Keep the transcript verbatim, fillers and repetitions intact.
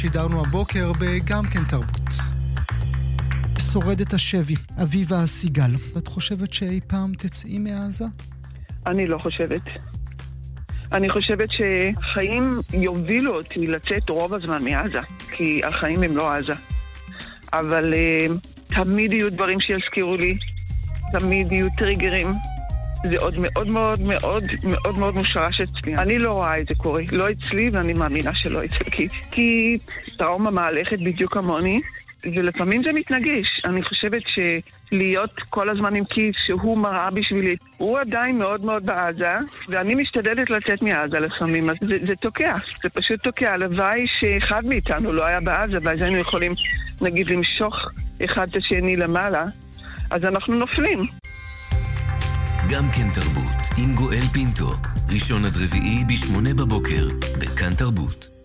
שידרנו הבוקר בגם כן תרבות. שורדת השבי, אביבה סיגל. את חושבת שאי פעם תצאי מעזה? אני לא חושבת. אני חושבת שחיים יובילו אותי לצאת רוב הזמן מעזה, כי החיים הם לא עזה. אבל uh, תמיד יהיו דברים שיזכירו לי, תמיד יהיו טריגרים. זה עוד מאוד מאוד מאוד מאוד מאוד מושרש אצלי. אני לא רואה את זה קורה, לא אצלי, ואני מאמינה שלא אצלי. כי, כי טראומה מהלכת בדיוק כמוני, ולפעמים זה מתנגש. אני חושבת שלהיות כל הזמן עם כיס שהוא מראה בשבילי, הוא עדיין מאוד מאוד בעזה, ואני משתדלת לצאת מעזה לפעמים, אז זה, זה תוקע, זה פשוט תוקע. הלוואי שאחד מאיתנו לא היה בעזה, ואז היינו יכולים, נגיד, למשוך אחד את השני למעלה, אז אנחנו נופלים. גם כן תרבות, עם גואל פינטו, ראשון עד רביעי בשמונה בבוקר, בכאן תרבות.